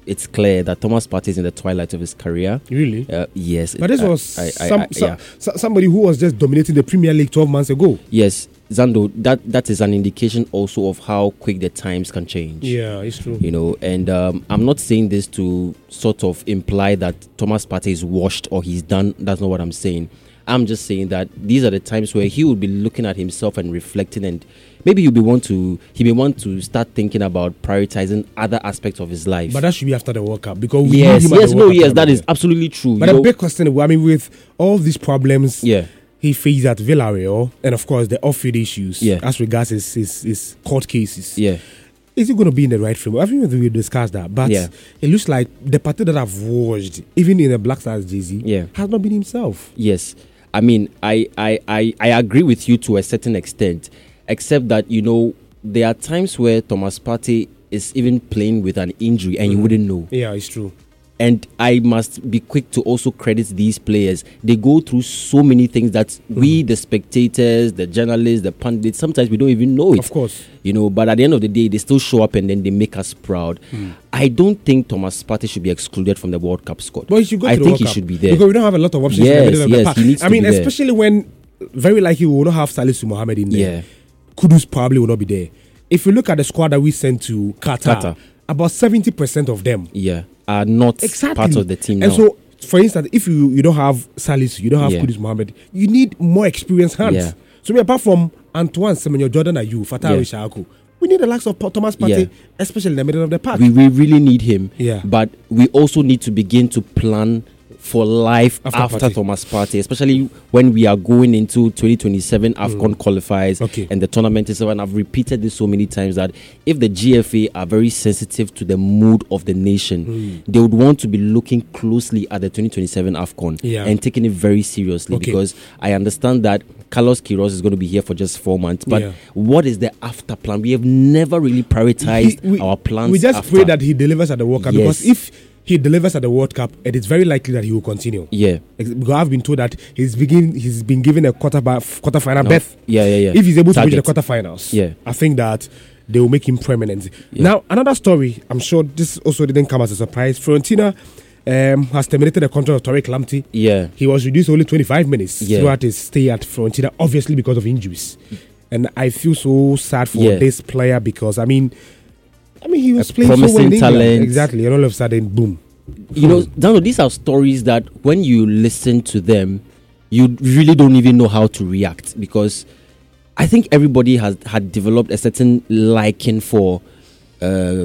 it's clear that Thomas Partey is in the twilight of his career. Really? Yes. But this was somebody who was just dominating the Premier League 12 months ago. Yes, Zando, that is an indication also of how quick the times can change. Yeah, it's true. And I'm not saying this to sort of imply that Thomas Partey is washed or he's done. That's not what I'm saying. I'm just saying that these are the times where he will be looking at himself and reflecting, and maybe he may want to start thinking about prioritizing other aspects of his life. But that should be after the World Cup, because that is absolutely true. But the big question, with all these problems, he faced at Villarreal, and of course the off-field issues as regards his court cases. Yeah. Is he going to be in the right frame? I think we discussed that, but it looks like the party that I've watched, even in the Black Stars jersey, has not been himself. Yes. I mean, I agree with you to a certain extent, except that, there are times where Thomas Partey is even playing with an injury and you wouldn't know. Yeah, it's true. And I must be quick to also credit these players. They go through so many things that we, the spectators, the journalists, the pundits, sometimes we don't even know it. Of course. But at the end of the day, they still show up and then they make us proud. I don't think Thomas Partey should be excluded from the World Cup squad. But he should go to I the think World he Cup, should be there. because we don't have a lot of options in the middle of the park. He needs to be there. Especially when very likely we will not have Salisu Mohammed in there. Yeah. Kudus probably will not be there. If you look at the squad that we sent to Qatar. About 70% of them are not part of the team now. And so, for instance, if you don't have Salisu, you don't have Kudus Mohammed, you need more experienced hands. Yeah. So, apart from Antoine Semenyo, Jordan Ayew, Fatah Ishaku, we need the likes of Thomas Partey, especially in the middle of the park. We really need him. Yeah. But we also need to begin to plan for life after Thomas Partey, especially when we are going into 2027 AFCON qualifiers and the tournament is over. And I've repeated this so many times that if the GFA are very sensitive to the mood of the nation, they would want to be looking closely at the 2027 AFCON and taking it very seriously, because I understand that Carlos Queiroz is going to be here for just 4 months, but what is the after plan? We have never really prioritized our plans. We just pray that he delivers at the World Cup, because if he delivers at the World Cup, it is very likely that he will continue. Yeah, because I've been told that he's been given a quarterfinal berth. If he's able to reach the quarterfinals, I think that they will make him permanent. Now, another story. I'm sure this also didn't come as a surprise. Fiorentina has terminated the contract of Tariq Lamptey. He was reduced only 25 minutes throughout his stay at Fiorentina, obviously because of injuries. And I feel so sad for this player, because I mean, he was playing so well in England. Exactly, and all of a sudden, boom. Dano, these are stories that when you listen to them, you really don't even know how to react, because I think everybody had developed a certain liking for Tariq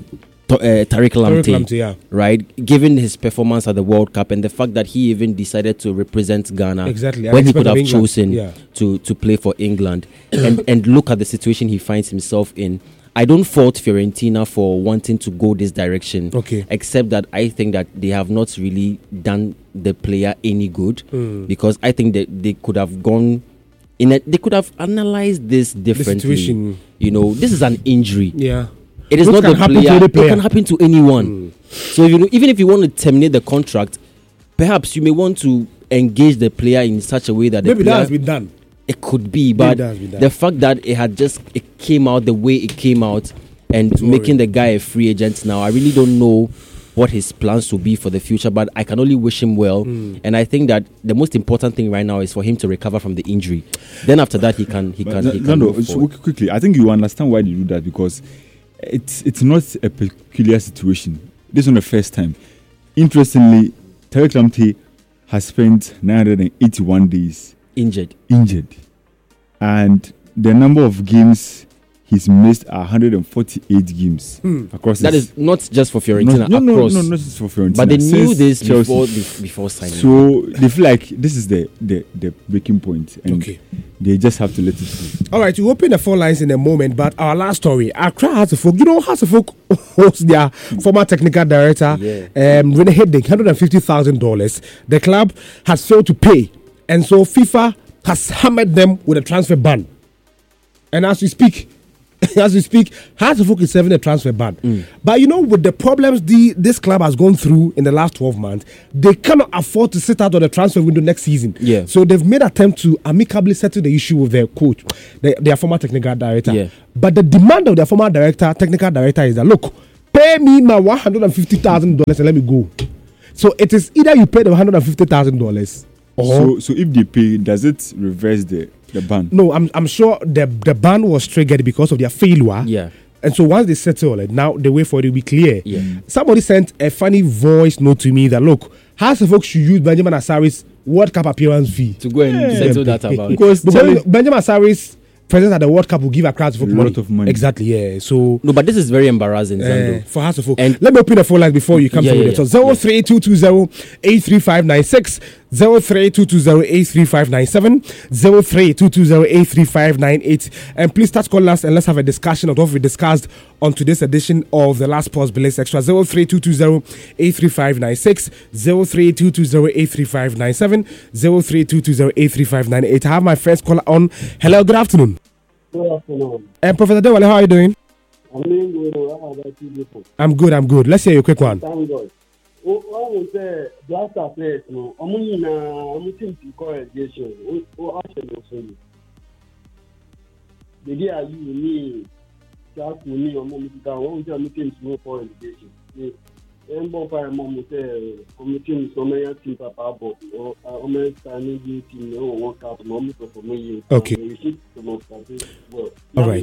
Lamptey, right? Given his performance at the World Cup and the fact that he even decided to represent Ghana when he could have chosen to play for England, and look at the situation he finds himself in. I don't fault Fiorentina for wanting to go this direction, except that I think that they have not really done the player any good, because I think that they could have gone they could have analyzed this differently. This is an injury. It is not the player. It can happen to anyone. So even if you want to terminate the contract, perhaps you may want to engage the player in such a way that maybe that has been done. It could be, but the fact that it came out the way it came out, and making the guy a free agent now, I really don't know what his plans will be for the future, but I can only wish him well. And I think that the most important thing right now is for him to recover from the injury. Then after that, he can quickly. I think you understand why they do that, because it's not a peculiar situation. This is not the first time. Interestingly, Tariq Lamptey has spent 981 days injured, and the number of games he's missed are 148 games across. That is not just for Fiorentina. No, not just for Fiorentina. But they knew this before signing. So they feel like this is the breaking point, and they just have to let it go. All right, we open the phone lines in a moment, but our last story, Accra Hearts-of-Oak. Hearts-of-Oak hosts their former technical director, Rene Heding, $150,000. The club has failed to pay, and so FIFA has hammered them with a transfer ban. And as we speak, Hearts-of-Oak is serving a transfer ban. But with the problems this club has gone through in the last 12 months, they cannot afford to sit out on the transfer window next season. So they've made an attempt to amicably settle the issue with their coach, their former technical director. But the demand of their former technical director is that, look, pay me my $150,000 and let me go. So it is either you pay the $150,000 or so if they pay, does it reverse the ban? No, I'm sure the ban was triggered because of their failure. Yeah. And so once they settle it, now the way for it to be clear. Yeah. Somebody sent a funny voice note to me that look, House of Oak should use Benjamin Asari's World Cup appearance fee to go and settle that about. Because Benjamin Asari's presence at the World Cup will give Accra a lot of money. Exactly, yeah. So no, but this is very embarrassing, for House of Oak. And let me open the phone lines before you come through it. So 03220-83596, 03220-83597, 03220-83598. And please start calling us and let's have a discussion of what we discussed on today's edition of the Last Pause Blaze Extra. 03220-83596, 03220-83597, 03220-83598. I have my first caller on. Hello, good afternoon. Good afternoon. And Professor Dewale, how are you doing? I'm doing good. How about you people? I'm good. Let's hear your quick one. Thank God. I would say Black Star players, no. I'm looking to correlation. The day are you me, Jack me, or Mom, I'm looking to go for education. And both I am committing so many things about or standing team or work out moment for me. Okay. Well, all right.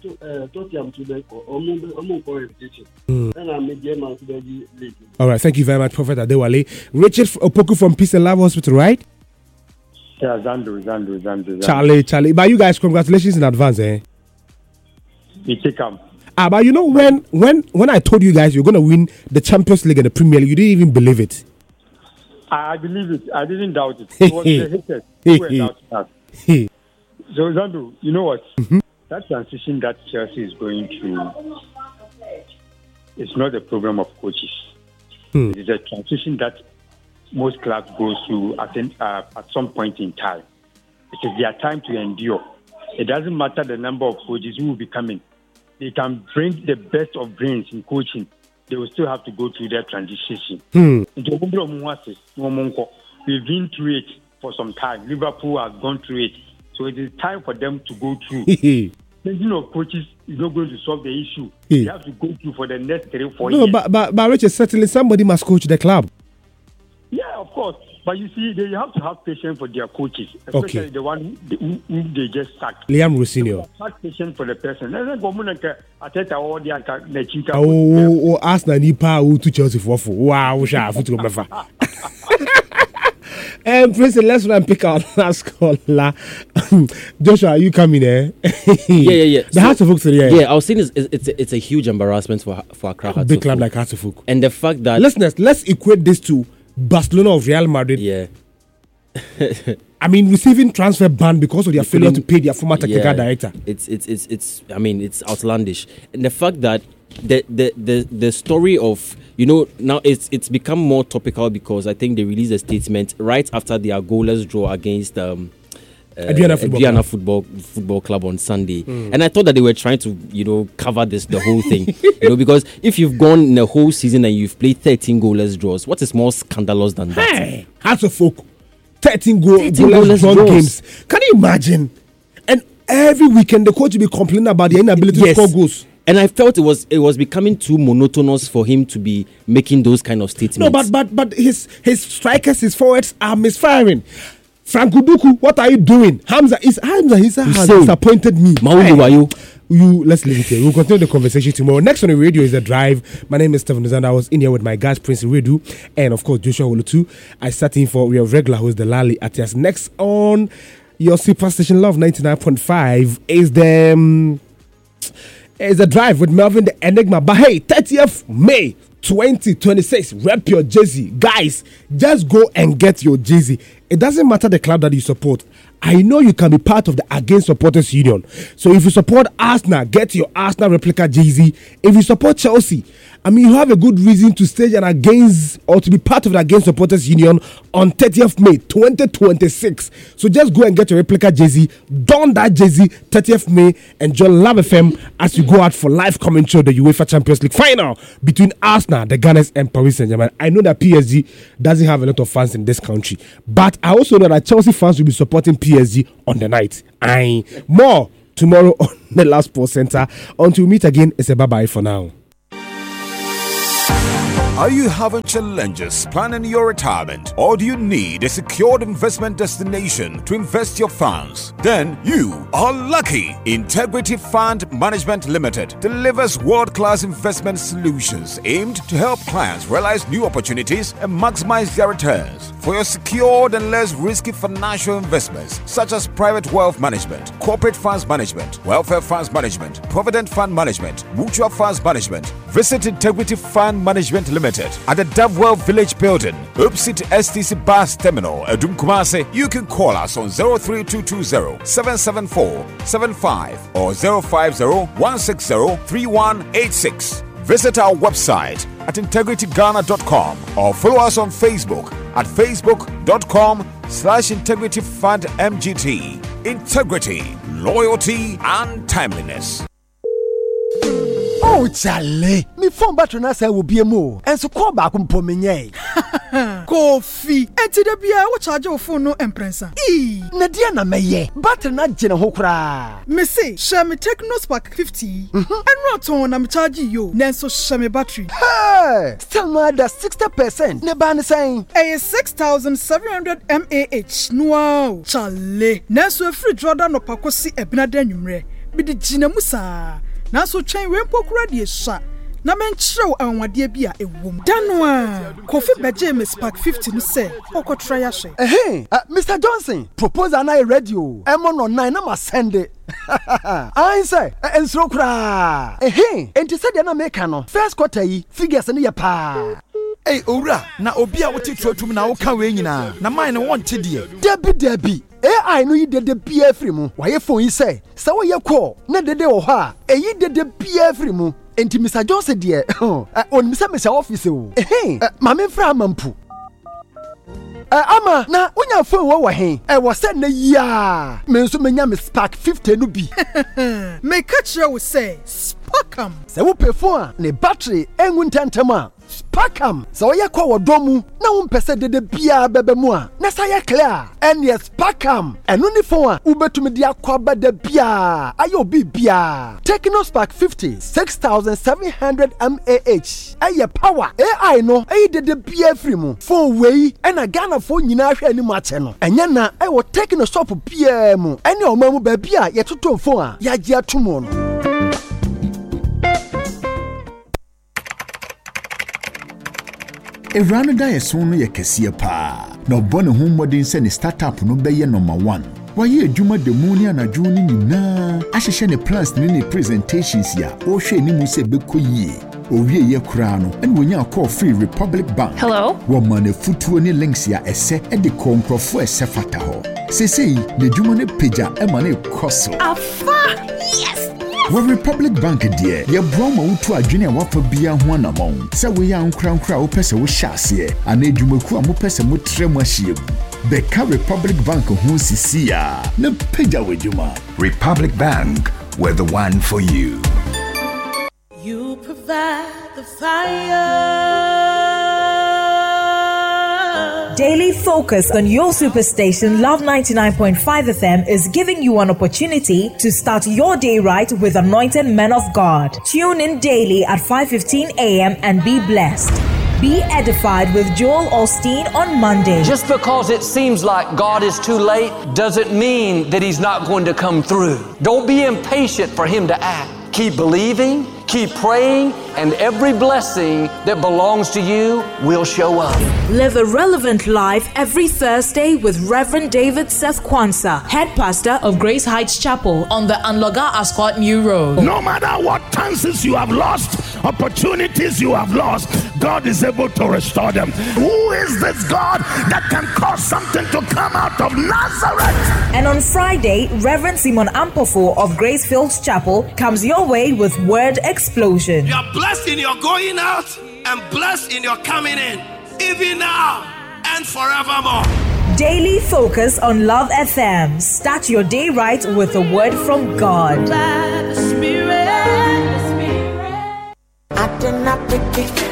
All right, thank you very much, Prophet Adewale. Richard Opoku from Peace and Love Hospital, right? Yeah, Zandu. Charlie. But you guys, congratulations in advance, eh? We take them. But you know, when I told you guys you're going to win the Champions League and the Premier League, you didn't even believe it. I believe it. I didn't doubt it. It was the haters who were doubting us. So, Zandu, you know what? Mm-hmm. That transition that Chelsea is going through is not a problem of coaches. It is a transition that most clubs go through at some point in time. It is their time to endure. It doesn't matter the number of coaches who will be coming. They can bring the best of brains in coaching. They will still have to go through their transition. We've been through it for some time. Liverpool has gone through it. So it is time for them to go through. Changing of coaches is not going to solve the issue. They have to go through for the next 3-4 years. No, but Richard, certainly somebody must coach the club. Yeah, of course. But you see, they have to have patience for their coaches, especially the one who they just sacked. Liam Rosinio. Have patience for the person. Arsenal need power to Chelsea for wow, And President, let's try and pick our last caller. Joshua, are you coming there? Yeah. The Hearts of Oak, yeah, I was saying it's a huge embarrassment for Accra. A big club like Hearts of Oak. And the fact that listeners, let's equate this to Barcelona of Real Madrid. Yeah. I mean, receiving transfer ban because of their failure to pay their former technical director. It's I mean, it's outlandish. And the fact that the story of, you know, now it's become more topical because I think they released a statement right after their goalless draw against Adriana Football Club on Sunday. And I thought that they were trying to, you know, cover the whole thing. You know, because if you've gone in a whole season and you've played 13 goalless draws, what is more scandalous than that? Hey, Hearts of Oak, 13 goalless drawn games. Can you imagine? And every weekend the coach will be complaining about the inability to score goals. And I felt it was becoming too monotonous for him to be making those kind of statements. No, but his strikers, his forwards are misfiring. Frank Uduku, what are you doing? Hamza has disappointed me. Let's leave it here. We'll continue the conversation tomorrow. Next on the radio is The Drive. My name is Stephen Nuzanda. I was in here with my guys, Prince Redu, and of course Joshua Olutu. I sat in for your regular host, the Lali Atias. Next on your Superstation Love 99.5 is The Drive with Melvin the Enigma. But hey, 30th May 2026, rep your jersey. Guys, just go and get your jersey. It doesn't matter the club that you support. I know you can be part of the Against Supporters Union. So if you support Arsenal, get your Arsenal replica jersey. If you support Chelsea, I mean, you have a good reason to stage an against or to be part of the Against Supporters Union on 30th May 2026. So just go and get your replica jersey. Don that jersey 30th May and join Love FM as you go out for live commentary of the UEFA Champions League final between Arsenal, the Gunners, and Paris Saint-Germain. I know that PSG doesn't have a lot of fans in this country, but I also know that Chelsea fans will be supporting PSG on the night. More tomorrow on the Last Sports Center. Until we meet again, it's a bye-bye for now. Are you having challenges planning your retirement, or do you need a secured investment destination to invest your funds? Then you are lucky. Integrity Fund Management Limited delivers world-class investment solutions aimed to help clients realize new opportunities and maximize their returns. For your secured and less risky financial investments, such as private wealth management, corporate funds management, welfare funds management, provident fund management, mutual funds management, visit Integrity Fund Management Limited at the Davewell Village Building, opposite STC Bus Terminal, Adum Kumasi. You can call us on 03220 774 75 or 050 160 3186. Visit our website at integrityghana.com or follow us on Facebook at facebook.com/integrityfundmgt. Integrity, loyalty, and timeliness. Oh, Charlie, me phone battery na say will be a more, and so call back on Pomenye. Coffee, and to the beer, what charge your phone no empressa. Nadiana Maye, battery not Jenna Hokra. Missy, share me Techno Spark 50, and not on I'm charging you, Nanso share me battery. Hey, still mad at 60%. Neban saying, a 6,700 mAh. Wow, Charlie, Nanso free Jordan or Pacosi Ebnadenumre, be the Ginamusa. Na so twen wempo kura de sha na menchrew anwade bia ewom danwa Kofi beje me Spark 50 no say okotra ya hwe Mr. Johnson proposal na radio emo no 9 na ma send it I say ensro kura enti said na make no first quarter yi figures ne ya pa Hey owura na obi a wote tuatum na wo ka we nyina na mine no wonte de Debi AI no yi dede bia free mu waye phone yi say sa wo ye call na dede wo ha eyi dede bia free mu enti Mr. Johnson de on Mr. office o ma me fra amampu ama na unya phone wo he wo said na ya me nso menya me Spark 50 no bi me catch you say Sparkam se wo pe phone ne battery enwu ntantama Sparkam so ye kwa wodomu na wo mpese dede bia bebe mu a na sa ye clear and yes Sparkam enu ni phone a ubetumi dia akwa bada bia ayo bi bia Techno Spark 50 6,700 mAh aye power AI no ayi dede bia free mu phone wei na Ghana phone nyina hwe ani mu ache no enya na wo Techno shop bia mu ene o mamu ba bia ye toto phone a ya gi atomo no Evrano da yeso no yekesie pa na obone hu modern se ne startup no beye number 1 waye adwuma de mu ni anadwo ni nyina ahyehye ne plans ne presentations ya o hwe ni mu se bekoyie owie ye kura no ene wonya call free Republic Bank hello wo mane futuo ni links ya ese e de konkrofo ese fata ho sesei ne dwuma ne pagya e mane koso afa yes With Republic Bank dear, your Broma utu adwene wafa bia ho anamon. Se we ya nkra wo pese wo hyase, ana edwumaku amu pese mo trem ahyem. Beka Republic Bank ho sisia, na pagya wedwuma. Republic Bank, we're the one for you. You provide the fire. Daily focus on your superstation Love 99.5 FM is giving you an opportunity to start your day right with anointed men of God. Tune in daily at 5:15 a.m. and be blessed. Be edified with Joel Osteen on Monday. Just because it seems like God is too late doesn't mean that He's not going to come through. Don't be impatient for Him to act. Keep believing, keep praying, and every blessing that belongs to you will show up. Live a relevant life every Thursday with Reverend David Seth Kwanzaa, head pastor of Grace Heights Chapel on the Anloga Ascot New Road. No matter what chances you have lost, opportunities you have lost, God is able to restore them. Who is this God that can cause something to come out of Nazareth? And on Friday, Reverend Simon Ampofo of Grace Fields Chapel comes your way with Word Explosion. You are blessed in your going out and blessed in your coming in, even now and forevermore. Daily focus on Love FM. Start your day right with a word from God. By the Spirit.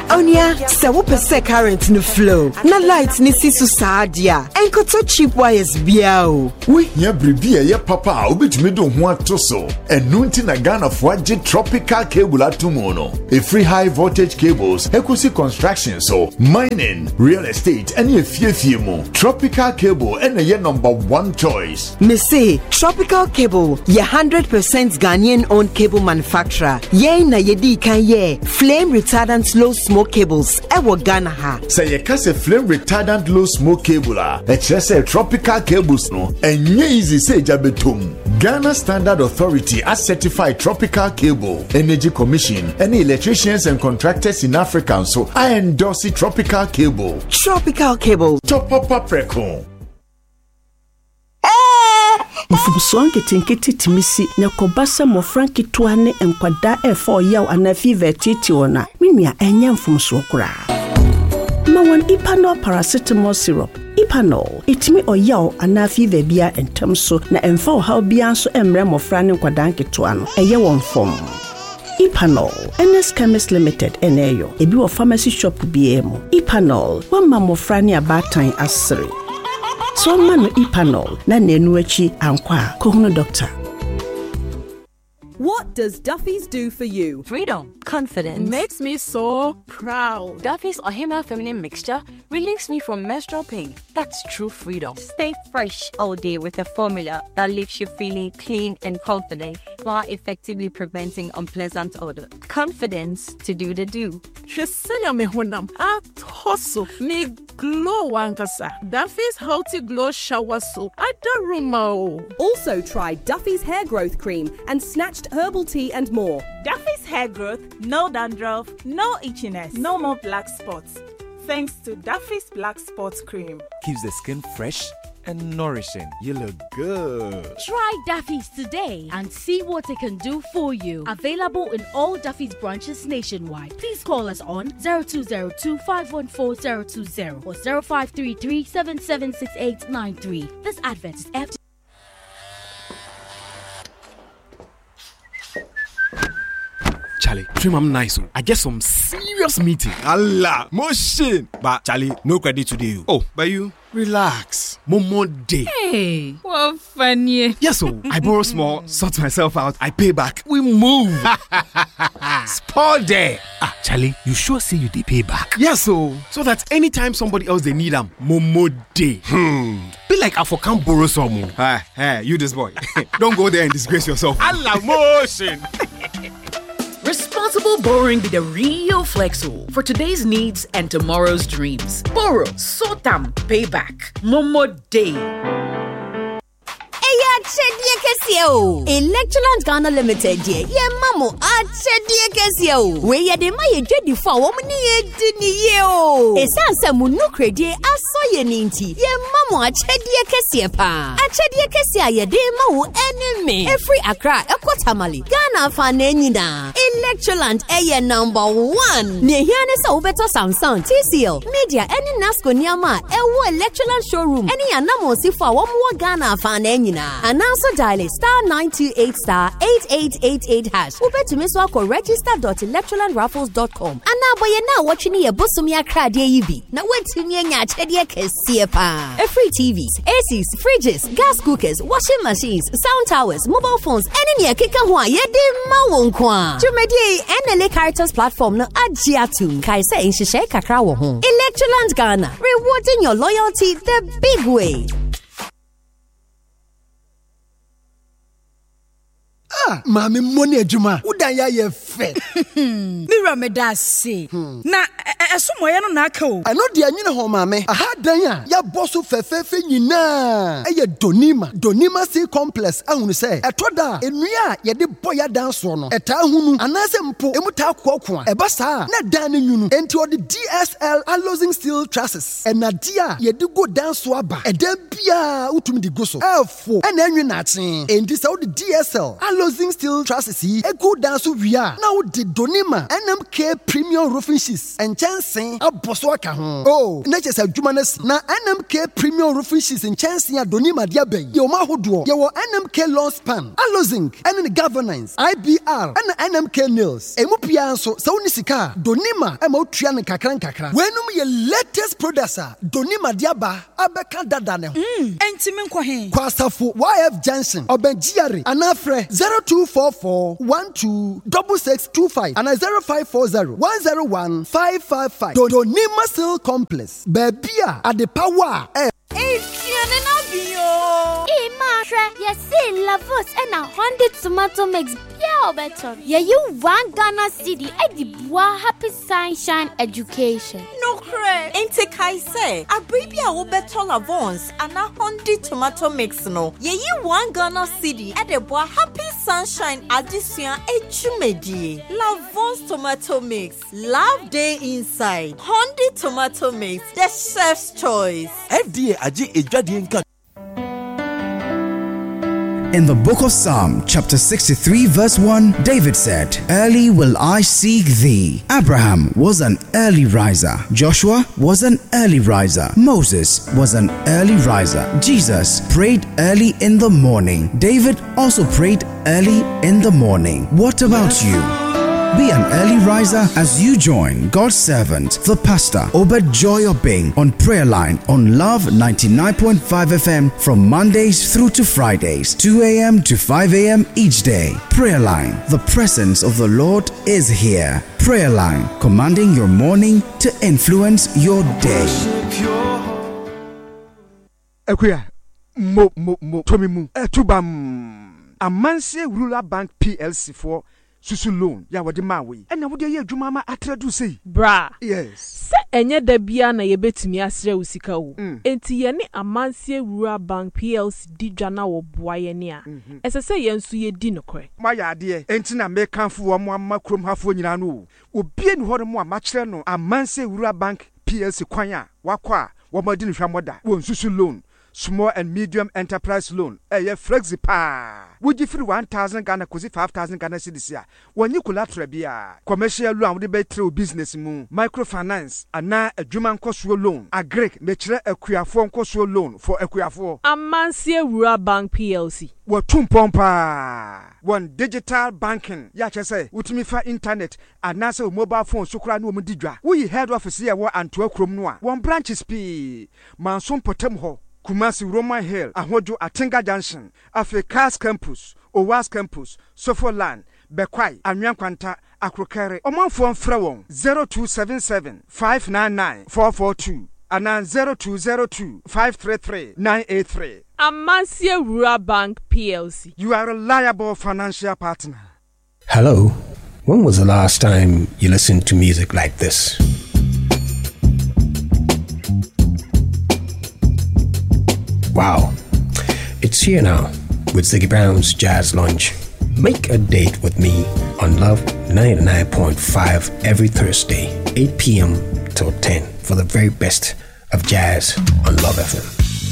Onya, se wo pese current no flow. Na light ni sisu saadia. Enko to cheap wires bia o. We here bribia ye papa obetumi do ho atoso. Enu nti na Ghana fo age tropical cable atomo. A free high voltage cables, ekosi construction so mining, real estate, and ye fie mo. Tropical cable and ye number 1 choice. Me say Tropical Cable, ye 100% Ghanaian owned cable manufacturer. Ye na ye di kan ye flame retardant low smoke cables. Ewo Ghana ha. Say ye kase flame retardant low smoke cable a say Tropical Cables no. Enye easy say jabetum. Ghana Standard Authority has certified Tropical Cable. Energy Commission, any electricians and contractors in Africa, so I endorse it, Tropical Cable. Tropical Cable. Top up preco. Mfumson ketinketi timisi na kobasa mo franki tuane enkwada e4 yaw anafi vetiti ona. Mimia enya mfumso kura. Ma won Ipanol paracetamol syrup. Ipanol itimi oyaw anafi vebia entemso na emfa how bia so emre mo frane nkwada nketo ano. Eye won fom. Ipanol, NS Chemist Limited, eneyo. Ebi wo pharmacy shop biemo. Ipanol, wama mo frane abatan asiri. So manu Ipanol na nenuachi ankwa kohuno doctor. What does Duffy's do for you? Freedom, confidence. Makes me so proud. Duffy's Ohima feminine mixture relieves me from menstrual pain. That's true freedom. Stay fresh all day with a formula that leaves you feeling clean and confident while effectively preventing unpleasant odor. Confidence to do the do. Shesenya me honam atoso me glow wankasa. Duffy's Healthy Glow Shower Soap. I don't remember. Also try Duffy's Hair Growth Cream and Snatched Herbal Tea and more. Duffy's Hair Growth, no dandruff, no itchiness, no more black spots. Thanks to Duffy's Black Spots Cream. Keeps the skin fresh and nourishing. You look good. Try Duffy's today and see what it can do for you. Available in all Duffy's branches nationwide. Please call us on 0202-514-020 or 0533-776893. This advert is FT. Charlie, dream I'm nice. I get some serious meeting. Allah, motion. But Charlie, no credit today. Oh, but you relax. Momo day. Hey, what funny. Yes, so I borrow small, sort myself out, I pay back. We move. Sport day. Ah, Charlie, you sure say you dey pay back? Yes, so that anytime somebody else they need them, Momo day. Be like I can't borrow some. Hey, you this boy. Don't go there and disgrace yourself. Allah, motion. Responsible borrowing be the real flexo for today's needs and tomorrow's dreams. Borrow, sort them, pay back. Momo day. Electroland Ghana Limited ye mamo achedie kese o we ye de ma ye dwedi fa wo ni ye di ni ye o esanse mu no kredi aso ye ni nti ye mamo achedie kese pa achedie kese a ye de ma wo enemy every Accra ekotamale Ghana fa na nyina Electroland eye number 1 ne hia ne sa wo beto Samsung TCL Media any Nasco niama ewo Electroland showroom any anamo si fa wo mo Ghana fa na nyina announce dial *928*8888# ubetumi so akọ register.electrolandraffles.com ana boye na watching ye bosumi akrade yibi na wetumi anya achede kese pa free TVs, ACs, fridges, gas cookers, washing machines, sound towers, mobile phones any ne keka ho ye de ma won kwa jumedi NLA Caritas platform no agiatum kai say nhihye kakra wo ho Electroland Ghana rewarding your loyalty the big way. Mami money adwuma udan ya ye fe mira me da se na esomoye no na aka o ano de anyine ho mami aha dan a ya boso fefefe nyina eye donima sea complex ahunu se etoda enua ye de boya dan so no eta hunu anase mpo emuta kokko a eba saa na dan ne nyunu enti odi DSL alloying steel trusses enadia ye de go dan so aba eda bia utumi di go so efo ena enwe na aten enti se odi DSL alloying steel trusses e go down so we are now the Donima NMK premium roofing sheets and chance nkyɛnsee abɔ so aka ho. Oh, na kyɛ sɛ adwuma no si. Na NMK Premium Roofing Sheets nkyɛnsee a doni madeɛ bɛyi. Yɛ ɔma ahodoɔ. Yɛwɔ NMK Lawn Span, Alozinc, ɛne ne Governance, IBR, ɛne NMK Nails. Emu pia nso sɛ woni sika Donima ɛma wotua ne kakra. Wenum yɛ latest products a Donima diaba abɛka dada ne ho. Enti me nkɔ he. Kwasafo YF Junction, Obenjiare, anafrɛ 0244 126625 and 0540 101 555. Donima Sale Complex. Baby at the power. You see Lavos and a 100 tomato mix pure better. Yeah, you 1 Ghana city at the Bois Happy Sunshine Education. No cray. Ain't it I say? A baby I will better Lavons and a 100 tomato mix no. Yeah, you 1 Ghana city at the Bois Happy Sunshine Education Echumedi. Lavons tomato mix. Love day inside. 100 tomato mix. The chef's choice. FDA aji ejadi. In the book of Psalm, chapter 63, verse 1, David said, "Early will I seek thee." Abraham was an early riser. Joshua was an early riser. Moses was an early riser. Jesus prayed early in the morning. David also prayed early in the morning. What about you? Be an early riser as you join God's servant, the pastor, Obed Joy Obeng, on Prayer Line on Love 99.5 FM from Mondays through to Fridays, 2 a.m. to 5 a.m. each day. Prayer Line, the presence of the Lord is here. Prayer Line, commanding your morning to influence your day. Ekuya, Tomimu, Tubam, Amanse Rural Bank PLC for Susu loan ya wode ma we na wode ye adwuma ma atradu sei bra. Yes se enye da bia na ye betumi asre usika wo enti ye ne Amansie Rural Bank PLC di dwana wo boa ye ne a esese ye nso ye di nokore ma ya ade enti na me kanfo wo mo amma krom hafo nyina no obie ni hore mo amakere no Amansie Rural Bank PLC kwan a wakwa wo ma di no hwamoda wo Susu loan, small and medium enterprise loan. Flexi pa. Would you free 1,000 Ghana kosi 5,000 Ghana cedis ya? When you collateral bia. Commercial loan with the through business moon. Microfinance. Ana a Juman Coswo loan. A Greek metre a Kuafon Coswo loan for a Kuafo. Amansie Rural Bank PLC. What tumpompa. One digital banking. Yacha say, Utimifa internet. And NASA mobile phone sukra no mudidra. We head office here and to a kromnoa. One branch is P. Manson Potemho. Kumasi Roman Hill, Ahojo Atenga Junction, Africa's Campus, Owas Campus, Sofoland, Bekwai, Anyankwanta, Akrokere, Omanfon Frewon, 0277 599 442, and 0202 533 983. Amansie Rural Bank PLC. You are a reliable financial partner. Hello. When was the last time you listened to music like this? Wow, it's here now with Ziggy Brown's Jazz Lunch. Make a date with me on Love 99.5 every Thursday, 8 p.m. till 10 for the very best of jazz on Love FM.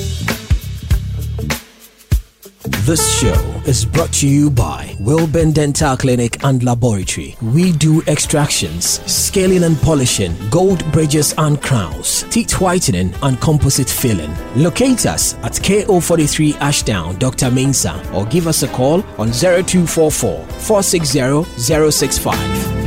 This show is brought to you by Wilburn Dental Clinic and Laboratory. We do extractions, scaling and polishing, gold bridges and crowns, teeth whitening and composite filling. Locate us at KO43 Ashdown, Dr. Mensa, or give us a call on 0244 460 065.